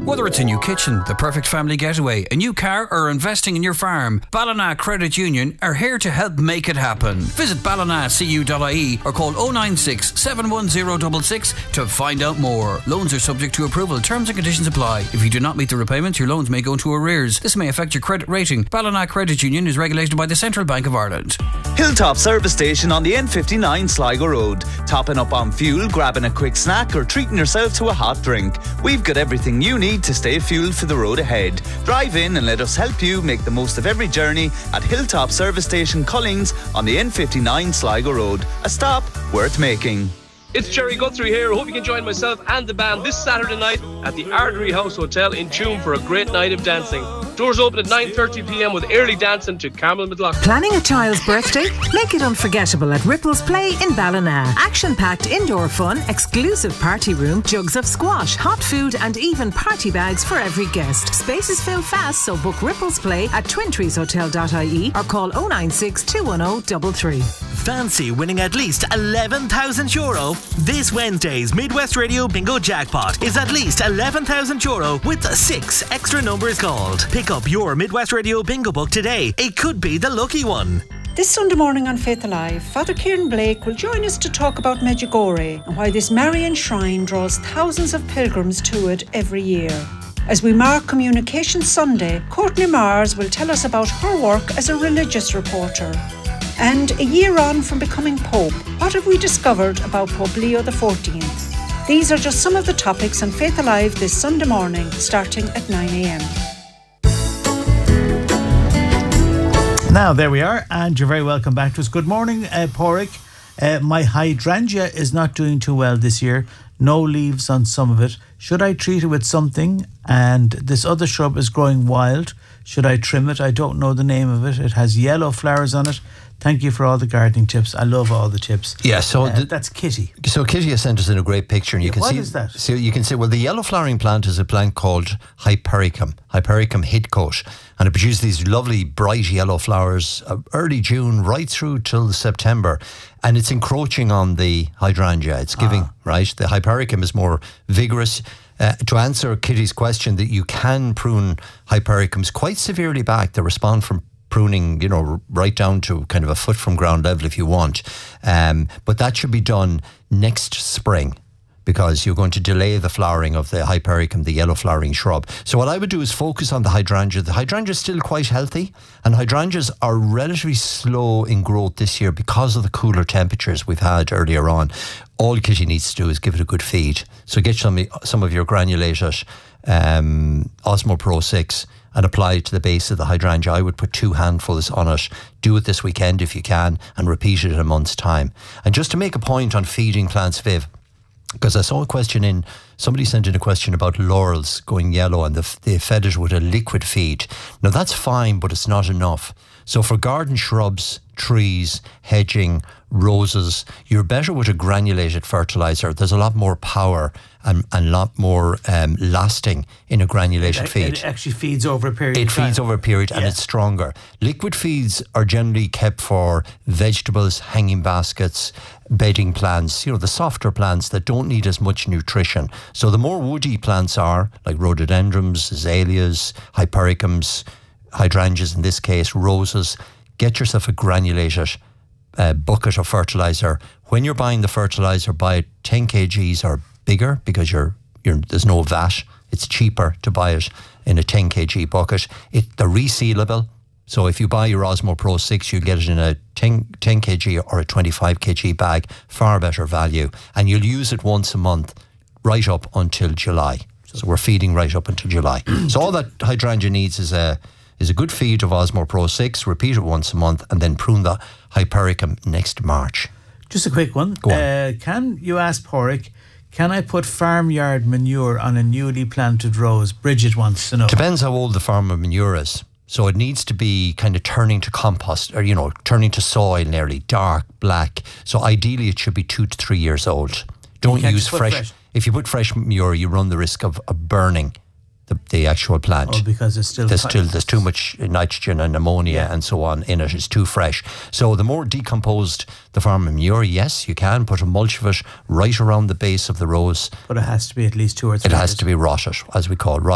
Whether it's a new kitchen, the perfect family getaway, a new car, or investing in your farm, Ballina Credit Union are here to help make it happen. Visit ballinacu.ie or call 096 71066 to find out more. Loans are subject to approval. Terms and conditions apply. If you do not meet the repayments, your loans may go into arrears. This may affect your credit rating. Ballina Credit Union is regulated by the Central Bank of Ireland. Hilltop Service Station on the N59 Sligo Road. Topping up on fuel, grabbing a quick snack, or treating yourself to a hot drink. We've got everything you need to stay fueled for the road ahead. Drive in and let us help you make the most of every journey at Hilltop Service Station Collings on the N59 Sligo Road. A stop worth making. It's Jerry Guthrie here. I hope you can join myself and the band this Saturday night at the Ardery House Hotel in Tuam for a great night of dancing. Doors open at 9:30pm with early dancing to Carmel McLaughlin. Planning a child's birthday? Make it unforgettable at Ripples Play in Ballina. Action-packed indoor fun, exclusive party room, jugs of squash, hot food and even party bags for every guest. Spaces fill fast, so book Ripples Play at twintreeshotel.ie or call 096 210 33. Fancy winning at least €11,000? This Wednesday's Midwest Radio Bingo Jackpot is at least €11,000 with 6 extra numbers called. Pick up your Midwest Radio Bingo book today. It could be the lucky one. This Sunday morning on Faith Alive, Father Kieran Blake will join us to talk about Medjugorje and why this Marian shrine draws thousands of pilgrims to it every year. As we mark Communication Sunday, Courtney Mars will tell us about her work as a religious reporter. And a year on from becoming Pope, what have we discovered about Pope Leo XIV? These are just some of the topics on Faith Alive this Sunday morning, starting at 9am. Now, there we are, and you're very welcome back to us. Good morning, Porrick. My hydrangea is not doing too well this year. No leaves on some of it. Should I treat it with something? And this other shrub is growing wild. Should I trim it? I don't know the name of it. It has yellow flowers on it. Thank you for all the gardening tips. I love all the tips. Yeah, so that's Kitty. So Kitty has sent us in a great picture, and you can see. What is that? So you can see. Well, the yellow flowering plant is a plant called Hypericum hidcote, and it produces these lovely bright yellow flowers early June right through till September, and it's encroaching on the hydrangea. It's giving right. The Hypericum is more vigorous. To answer Kitty's question, that you can prune Hypericums quite severely back. They respond from pruning, right down to kind of a foot from ground level if you want. But that should be done next spring, because you're going to delay the flowering of the Hypericum, the yellow flowering shrub. So what I would do is focus on the hydrangea. The hydrangea is still quite healthy, and hydrangeas are relatively slow in growth this year because of the cooler temperatures we've had earlier on. All Kitty needs to do is give it a good feed. So get some of your granulated Osmo Pro 6 and apply it to the base of the hydrangea. I would put 2 handfuls on it. Do it this weekend if you can, and repeat it in a month's time. And just to make a point on feeding plants, Viv, because I saw a question in, somebody sent in a question about laurels going yellow and they fed it with a liquid feed. Now that's fine, but it's not enough. So for garden shrubs, trees, hedging, roses, you're better with a granulated fertiliser. There's a lot more power and a lot more lasting in a granulated feed. It actually feeds over a period of time. It feeds over a period, and yeah. It's stronger. Liquid feeds are generally kept for vegetables, hanging baskets, bedding plants, the softer plants that don't need as much nutrition. So the more woody plants are, like rhododendrons, azaleas, hypericums, hydrangeas in this case, roses, get yourself a granulated bucket of fertiliser. When you're buying the fertiliser, buy 10 kgs or bigger, because there's no VAT. It's cheaper to buy it in a 10 kg bucket. They're resealable. So if you buy your Osmo Pro 6, you get it in a 10 kg or a 25 kg bag. Far better value. And you'll use it once a month right up until July. So we're feeding right up until July. So all that hydrangea needs is a good feed of Osmo Pro 6, repeat it once a month, and then prune the Hypericum next March. Just a quick one. Go on. Can you ask Porrick, can I put farmyard manure on a newly planted rose? Bridget wants to know. Depends how old the farm manure is. So it needs to be kind of turning to compost, or, turning to soil nearly, dark, black. So ideally it should be 2 to 3 years old. Don't use fresh. If you put fresh manure, you run the risk of burning the actual plant. Oh, because there's too much nitrogen and ammonia and so on in it. It's too fresh. So the more decomposed the farm manure, yes, you can put a mulch of it right around the base of the rose. But it has to be at least 2 or 3 years. It has to be rotted, as we call it,